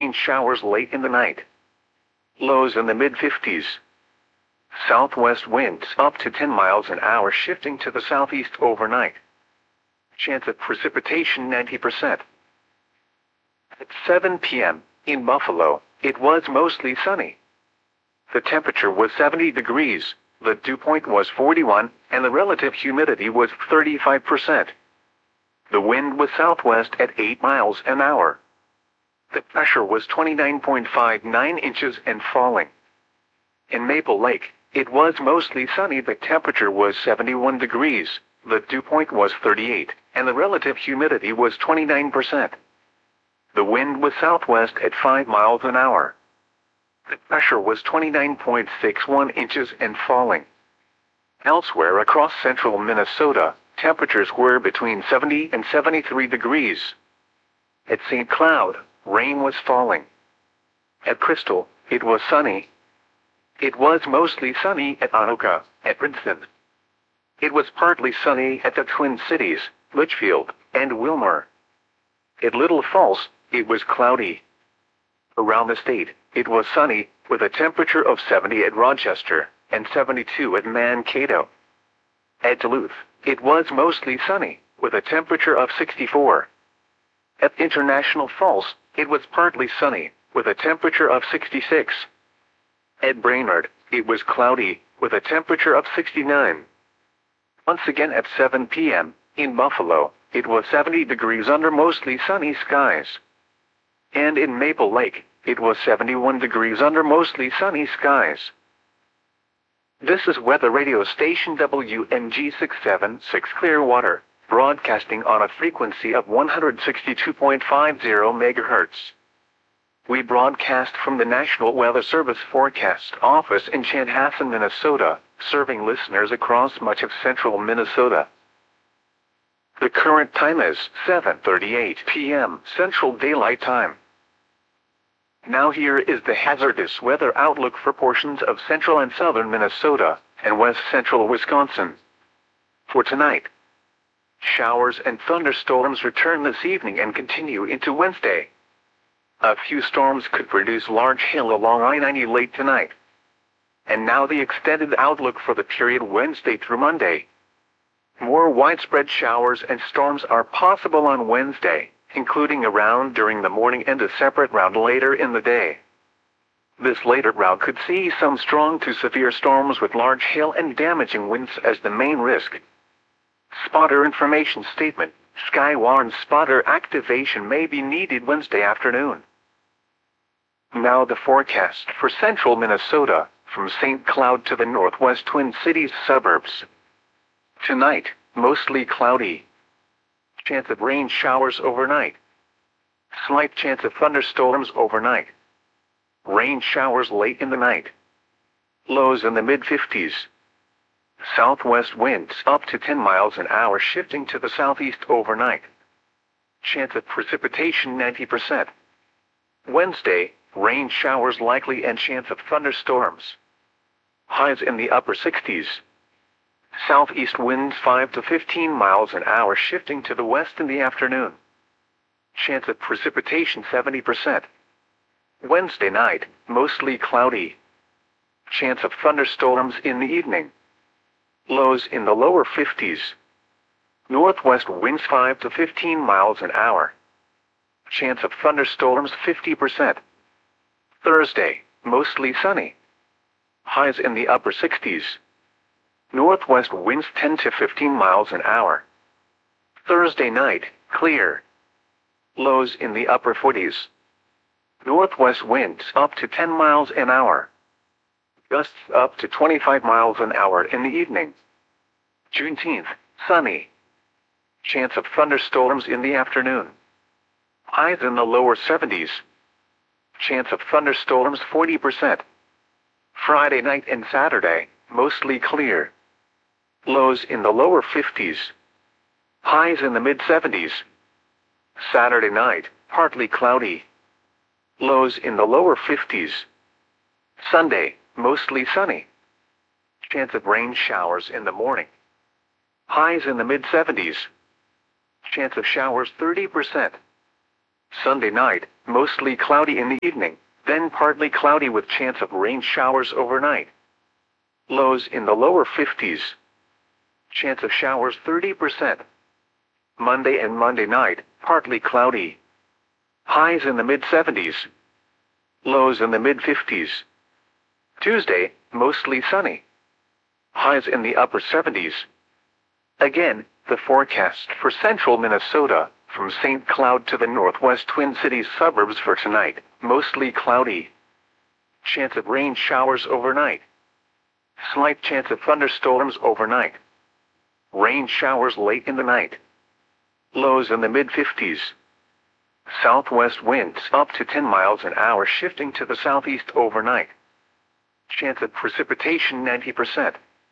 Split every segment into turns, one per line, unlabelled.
rain showers late in the night. Lows in the mid-50s. Southwest winds up to 10 miles an hour shifting to the southeast overnight. Chance of precipitation 90%. At 7 p.m., in Buffalo, it was mostly sunny. The temperature was 70 degrees, the dew point was 41, and the relative humidity was 35%. The wind was southwest at 8 miles an hour. The pressure was 29.59 inches and falling. In Maple Lake, it was mostly sunny. The temperature was 71 degrees, the dew point was 38, and the relative humidity was 29%. The wind was southwest at 5 miles an hour. The pressure was 29.61 inches and falling. Elsewhere across central Minnesota, temperatures were between 70 and 73 degrees. At St. Cloud, rain was falling. At Crystal, it was sunny. It was mostly sunny at Anoka, at Princeton. It was partly sunny at the Twin Cities, Litchfield, and Wilmer. At Little Falls, it was cloudy. Around the state, it was sunny, with a temperature of 70 at Rochester, and 72 at Mankato. At Duluth, it was mostly sunny, with a temperature of 64. At International Falls, it was partly sunny, with a temperature of 66. At Brainerd, it was cloudy, with a temperature of 69. Once again at 7 p.m., in Buffalo, it was 70 degrees under mostly sunny skies. And in Maple Lake, it was 71 degrees under mostly sunny skies. This is weather radio station WMG 676 Clearwater, broadcasting on a frequency of 162.50 MHz. We broadcast from the National Weather Service Forecast Office in Chanhassen, Minnesota, serving listeners across much of central Minnesota. The current time is 7:38 p.m. Central Daylight Time. Now here is the hazardous weather outlook for portions of central and southern Minnesota and west central Wisconsin. For tonight, showers and thunderstorms return this evening and continue into Wednesday. A few storms could produce large hail along I-90 late tonight. And now the extended outlook for the period Wednesday through Monday. More widespread showers and storms are possible on Wednesday, including a round during the morning and a separate round later in the day. This later round could see some strong to severe storms with large hail and damaging winds as the main risk. Spotter information statement: Skywarn spotter activation may be needed Wednesday afternoon. Now the forecast for central Minnesota, from St. Cloud to the northwest Twin Cities suburbs. Tonight, mostly cloudy. Chance of rain showers overnight. Slight chance of thunderstorms overnight. Rain showers late in the night. Lows in the mid-50s. Southwest winds up to 10 miles an hour shifting to the southeast overnight. Chance of precipitation 90%. Wednesday, rain showers likely and chance of thunderstorms. Highs in the upper 60s. Southeast winds 5 to 15 miles an hour shifting to the west in the afternoon. Chance of precipitation 70%. Wednesday night, mostly cloudy. Chance of thunderstorms in the evening. Lows in the lower 50s. Northwest winds 5 to 15 miles an hour. Chance of thunderstorms 50%. Thursday, mostly sunny. Highs in the upper 60s. Northwest winds 10 to 15 miles an hour. Thursday night, clear. Lows in the upper 40s. Northwest winds up to 10 miles an hour. Gusts up to 25 miles an hour in the evening. Juneteenth, sunny. Chance of thunderstorms in the afternoon. Highs in the lower 70s. Chance of thunderstorms 40%. Friday night and Saturday, mostly clear. Lows in the lower 50s. Highs in the mid-70s. Saturday night, partly cloudy. Lows in the lower 50s. Sunday, mostly sunny. Chance of rain showers in the morning. Highs in the mid-70s. Chance of showers 30%. Sunday night, mostly cloudy in the evening, then partly cloudy with chance of rain showers overnight. Lows in the lower 50s. Chance of showers 30%. Monday and Monday night, partly cloudy. Highs in the mid-70s. Lows in the mid-50s. Tuesday, mostly sunny. Highs in the upper 70s. Again, the forecast for central Minnesota, from St. Cloud to the northwest Twin Cities suburbs for tonight, mostly cloudy. Chance of rain showers overnight. Slight chance of thunderstorms overnight. Rain showers late in the night. Lows in the mid-50s. Southwest winds up to 10 miles an hour shifting to the southeast overnight. Chance of precipitation 90%.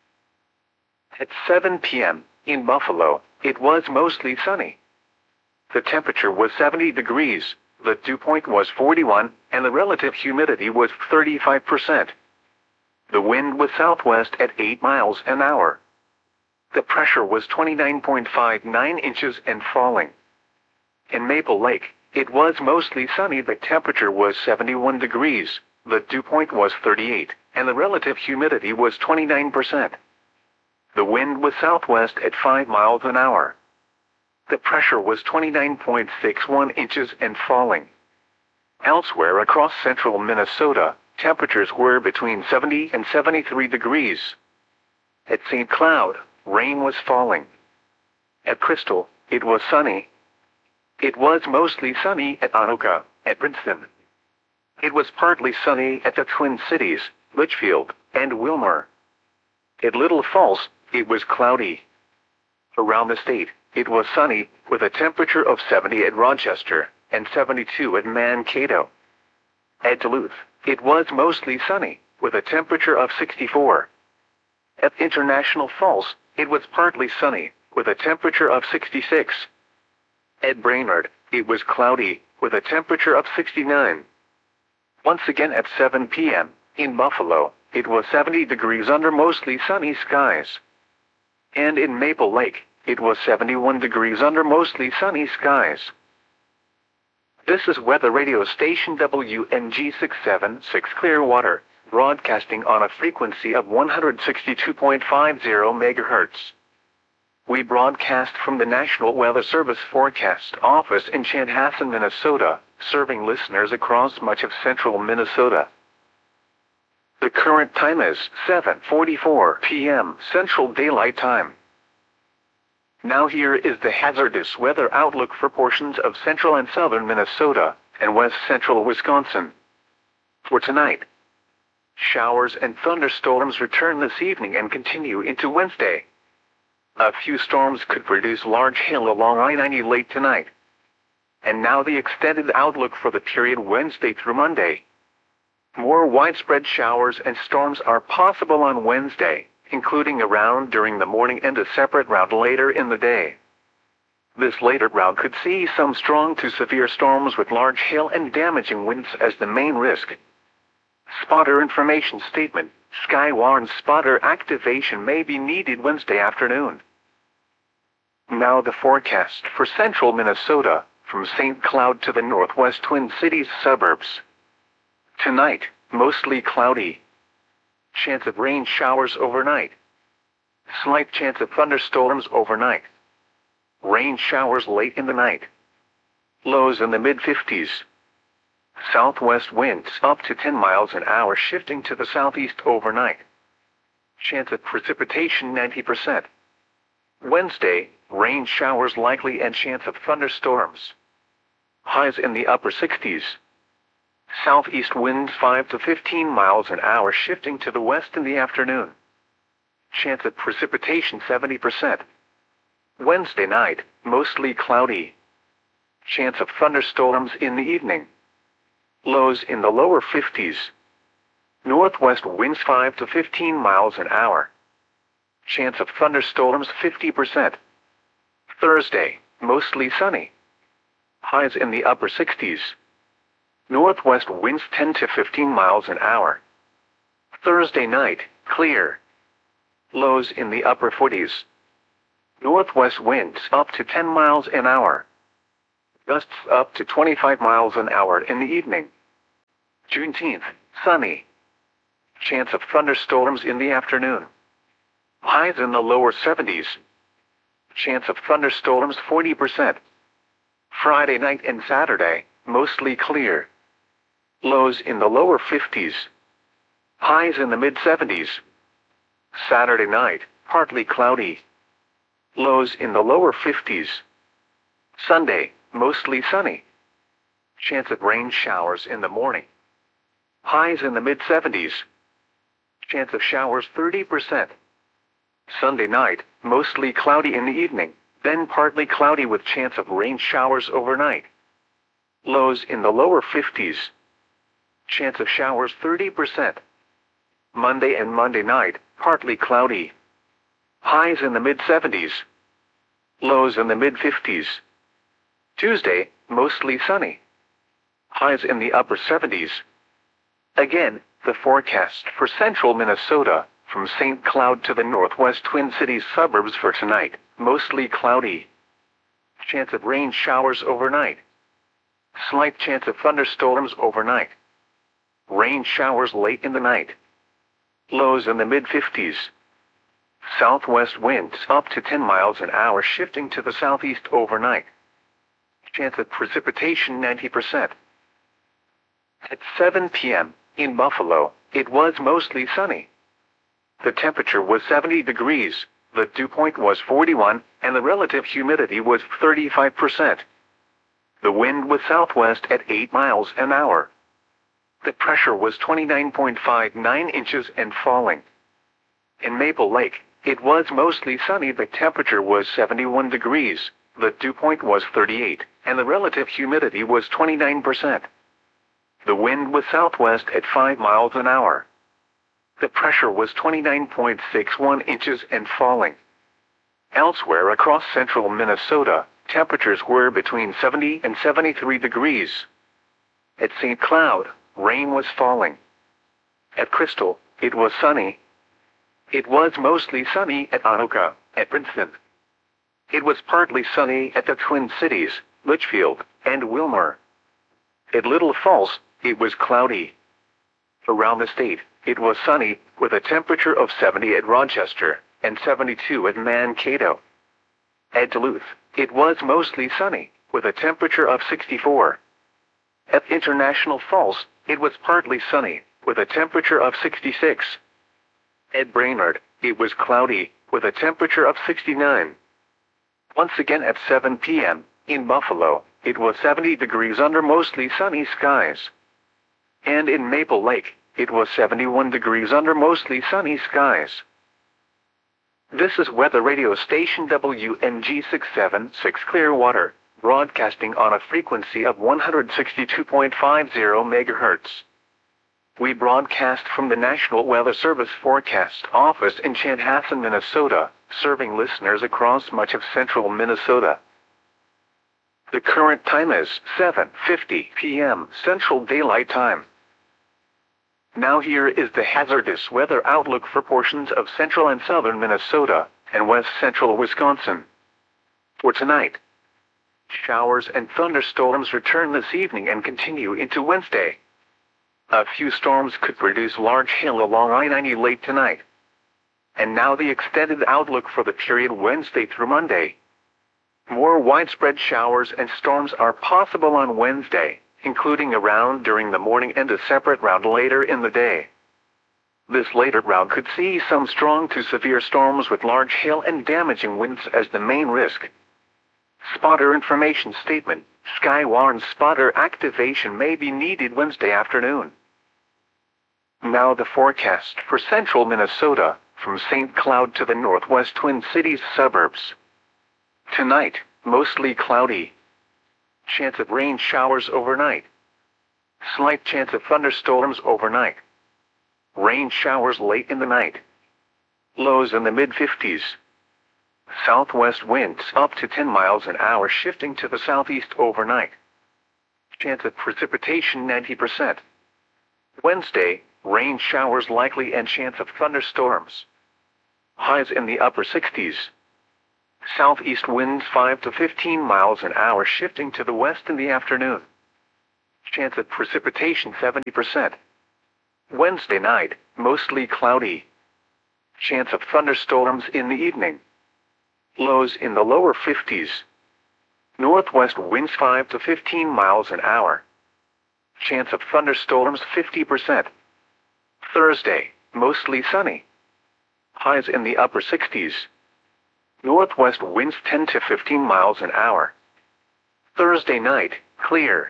At 7 p.m., in Buffalo, it was mostly sunny. The temperature was 70 degrees, the dew point was 41, and the relative humidity was 35%. The wind was southwest at 8 miles an hour. The pressure was 29.59 inches and falling. In Maple Lake, it was mostly sunny. The temperature was 71 degrees, the dew point was 38, and the relative humidity was 29%. The wind was southwest at 5 miles an hour. The pressure was 29.61 inches and falling. Elsewhere across central Minnesota, temperatures were between 70 and 73 degrees. At St. Cloud, rain was falling. At Crystal, it was sunny. It was mostly sunny at Anoka, at Princeton. It was partly sunny at the Twin Cities, Litchfield, and Wilmer. At Little Falls, it was cloudy. Around the state, it was sunny, with a temperature of 70 at Rochester, and 72 at Mankato. At Duluth, it was mostly sunny, with a temperature of 64. At International Falls, it was partly sunny, with a temperature of 66. At Brainerd, it was cloudy, with a temperature of 69. Once again at 7 p.m., in Buffalo, it was 70 degrees under mostly sunny skies. And in Maple Lake, it was 71 degrees under mostly sunny skies. This is weather radio station WNG 676 Clearwater, broadcasting on a frequency of 162.50 MHz. We broadcast from the National Weather Service Forecast Office in Chanhassen, Minnesota, serving listeners across much of central Minnesota. The current time is 7:44 p.m. Central Daylight Time. Now here is the hazardous weather outlook for portions of central and southern Minnesota and west central Wisconsin. For tonight, showers and thunderstorms return this evening and continue into Wednesday. A few storms could produce large hail along I-90 late tonight. And now the extended outlook for the period Wednesday through Monday. More widespread showers and storms are possible on Wednesday, including a round during the morning and a separate round later in the day. This later round could see some strong to severe storms with large hail and damaging winds as the main risk. Spotter information statement: Skywarn spotter activation may be needed Wednesday afternoon. Now the forecast for central Minnesota, from St. Cloud to the northwest Twin Cities suburbs. Tonight, mostly cloudy. Chance of rain showers overnight. Slight chance of thunderstorms overnight. Rain showers late in the night. Lows in the mid-50s. Southwest winds up to 10 miles an hour shifting to the southeast overnight. Chance of precipitation 90%. Wednesday, rain showers likely and chance of thunderstorms. Highs in the upper 60s. Southeast winds 5 to 15 miles an hour shifting to the west in the afternoon. Chance of precipitation 70%. Wednesday night, mostly cloudy. Chance of thunderstorms in the evening. Lows in the lower 50s. Northwest winds 5 to 15 miles an hour. Chance of thunderstorms 50%. Thursday, mostly sunny. Highs in the upper 60s. Northwest winds 10 to 15 miles an hour. Thursday night, clear. Lows in the upper 40s. Northwest winds up to 10 miles an hour. Gusts up to 25 miles an hour in the evening. Juneteenth, sunny. Chance of thunderstorms in the afternoon. Highs in the lower 70s. Chance of thunderstorms 40%. Friday night and Saturday, mostly clear. Lows in the lower 50s. Highs in the mid-70s. Saturday night, partly cloudy. Lows in the lower 50s. Sunday, mostly sunny. Chance of rain showers in the morning. Highs in the mid-70s. Chance of showers 30%. Sunday night, mostly cloudy in the evening, then partly cloudy with chance of rain showers overnight. Lows in the lower 50s. Chance of showers 30%. Monday and Monday night, partly cloudy. Highs in the mid-70s. Lows in the mid-50s. Tuesday, mostly sunny. Highs in the upper 70s. Again, the forecast for central Minnesota, from St. Cloud to the northwest Twin Cities suburbs for tonight, mostly cloudy. Chance of rain showers overnight. Slight chance of thunderstorms overnight. Rain showers late in the night. Lows in the mid-50s. Southwest winds up to 10 miles an hour shifting to the southeast overnight. Chance of precipitation 90%. At 7 p.m., in Buffalo, it was mostly sunny. The temperature was 70 degrees, the dew point was 41, and the relative humidity was 35%. The wind was southwest at 8 miles an hour. The pressure was 29.59 inches and falling. In Maple Lake, it was mostly sunny. The temperature was 71 degrees, the dew point was 38, and the relative humidity was 29%. The wind was southwest at 5 miles an hour. The pressure was 29.61 inches and falling. Elsewhere across central Minnesota, temperatures were between 70 and 73 degrees. At St. Cloud, rain was falling. At Crystal, it was sunny. It was mostly sunny at Anoka, at Princeton. It was partly sunny at the Twin Cities, Litchfield, and Wilmer. At Little Falls, it was cloudy. Around the state, it was sunny, with a temperature of 70 at Rochester, and 72 at Mankato. At Duluth, it was mostly sunny, with a temperature of 64. At International Falls, it was partly sunny, with a temperature of 66. At Brainerd, it was cloudy, with a temperature of 69. Once again at 7 p.m., in Buffalo, it was 70 degrees under mostly sunny skies. And in Maple Lake, it was 71 degrees under mostly sunny skies. This is weather radio station WMG 676 Clearwater, broadcasting on a frequency of 162.50 MHz. We broadcast from the National Weather Service Forecast Office in Chanhassen, Minnesota, serving listeners across much of central Minnesota. The current time is 7:50 p.m. Central Daylight Time. Now here is the hazardous weather outlook for portions of central and southern Minnesota and west central Wisconsin. For tonight, showers and thunderstorms return this evening and continue into Wednesday. A few storms could produce large hail along I-90 late tonight. And now the extended outlook for the period Wednesday through Monday. More widespread showers and storms are possible on Wednesday, including a round during the morning and a separate round later in the day. This later round could see some strong to severe storms with large hail and damaging winds as the main risk. Spotter information statement: Skywarn spotter activation may be needed Wednesday afternoon. Now the forecast for central Minnesota, from St. Cloud to the northwest Twin Cities suburbs. Tonight, mostly cloudy. Chance of rain showers overnight. Slight chance of thunderstorms overnight. Rain showers late in the night. Lows in the mid-50s. Southwest winds up to 10 miles an hour shifting to the southeast overnight. Chance of precipitation 90%. Wednesday, rain showers likely and chance of thunderstorms. Highs in the upper 60s. Southeast winds 5 to 15 miles an hour shifting to the west in the afternoon. Chance of precipitation 70%. Wednesday night, mostly cloudy. Chance of thunderstorms in the evening. Lows in the lower 50s. Northwest winds 5 to 15 miles an hour. Chance of thunderstorms 50%. Thursday, mostly sunny. Highs in the upper 60s. Northwest winds 10 to 15 miles an hour. Thursday night, clear.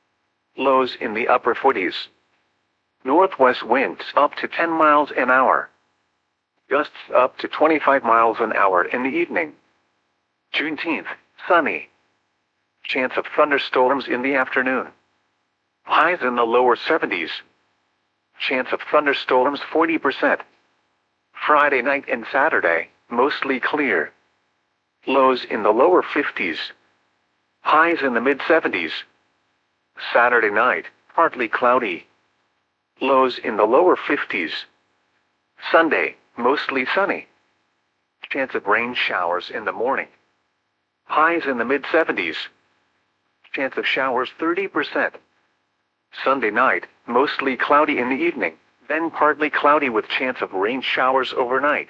Lows in the upper 40s. Northwest winds up to 10 miles an hour. Gusts up to 25 miles an hour in the evening. Juneteenth, sunny. Chance of thunderstorms in the afternoon. Highs in the lower 70s. Chance of thunderstorms 40%. Friday night and Saturday, mostly clear. Lows in the lower 50s. Highs in the mid-70s. Saturday night, partly cloudy. Lows in the lower 50s. Sunday, mostly sunny. Chance of rain showers in the morning. Highs in the mid-70s. Chance of showers 30%. Sunday night, mostly cloudy in the evening, then partly cloudy with chance of rain showers overnight.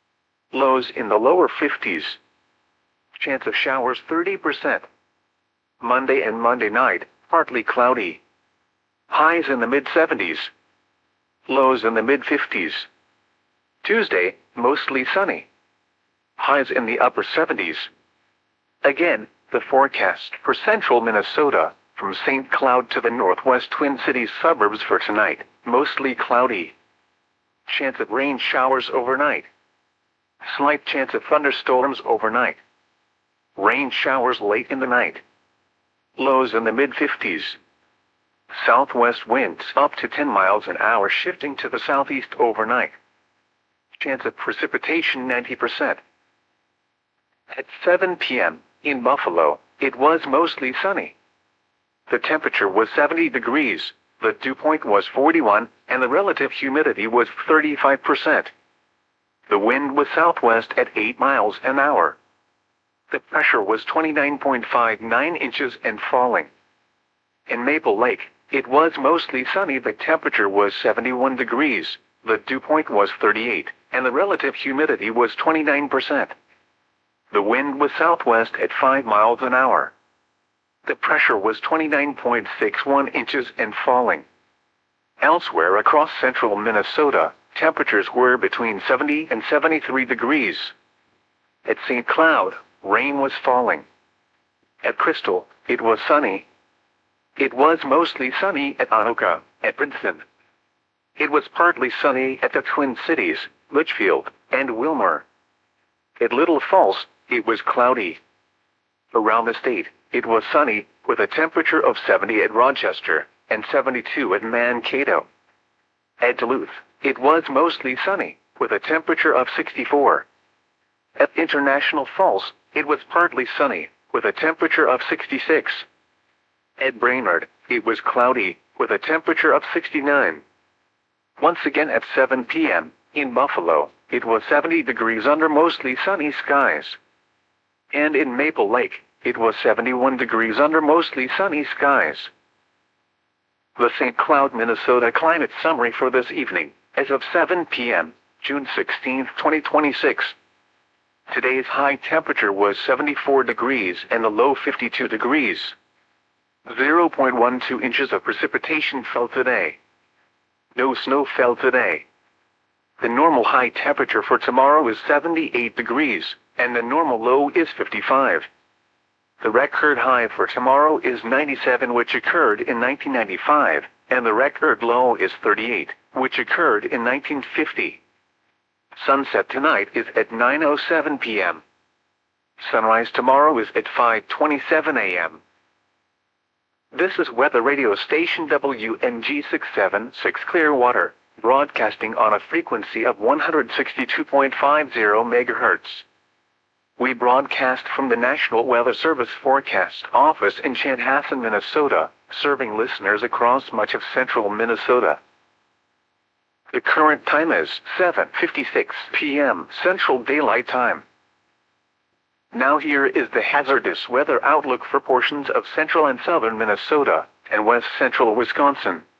Lows in the lower 50s. Chance of showers 30%. Monday and Monday night, partly cloudy. Highs in the mid-70s. Lows in the mid-50s. Tuesday, mostly sunny. Highs in the upper 70s. Again, the forecast for central Minnesota, from St. Cloud to the northwest Twin Cities suburbs for tonight, mostly cloudy. Chance of rain showers overnight. Slight chance of thunderstorms overnight. Rain showers late in the night. Lows in the mid-50s. Southwest winds up to 10 miles an hour shifting to the southeast overnight. Chance of precipitation 90%. At 7 p.m., in Buffalo, it was mostly sunny. The temperature was 70 degrees, the dew point was 41, and the relative humidity was 35%. The wind was southwest at 8 miles an hour. The pressure was 29.59 inches and falling. In Maple Lake, it was mostly sunny. The temperature was 71 degrees, the dew point was 38, and the relative humidity was 29%. The wind was southwest at 5 miles an hour. The pressure was 29.61 inches and falling. Elsewhere across central Minnesota, temperatures were between 70 and 73 degrees. At St. Cloud, rain was falling. At Crystal, it was sunny. It was mostly sunny at Anoka, at Princeton. It was partly sunny at the Twin Cities, Litchfield, and Wilmer. At Little Falls, it was cloudy. Around the state, it was sunny, with a temperature of 70 at Rochester, and 72 at Mankato. At Duluth, it was mostly sunny, with a temperature of 64. At International Falls, it was partly sunny, with a temperature of 66. At Brainerd, it was cloudy, with a temperature of 69. Once again at 7 p.m., in Buffalo, it was 70 degrees under mostly sunny skies. And in Maple Lake, it was 71 degrees under mostly sunny skies. The St. Cloud, Minnesota climate summary for this evening, as of 7 p.m., June 16, 2026. Today's high temperature was 74 degrees and the low 52 degrees. 0.12 inches of precipitation fell today. No snow fell today. The normal high temperature for tomorrow is 78 degrees, and the normal low is 55. The record high for tomorrow is 97, which occurred in 1995, and the record low is 38, which occurred in 1950. Sunset tonight is at 9:07 p.m. Sunrise tomorrow is at 5:27 a.m. This is weather radio station WNG 676 Clearwater, broadcasting on a frequency of 162.50 MHz. We broadcast from the National Weather Service Forecast Office in Chanhassen, Minnesota, serving listeners across much of central Minnesota. The current time is 7:56 p.m. Central Daylight Time. Now here is the hazardous weather outlook for portions of central and southern Minnesota and west central Wisconsin.